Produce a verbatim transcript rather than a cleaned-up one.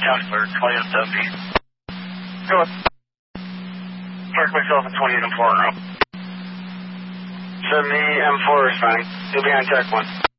Kessler, twenty-eight seventy. Go on. Park myself at twenty-eight M four now. Send me M four is fine. You'll be on track one.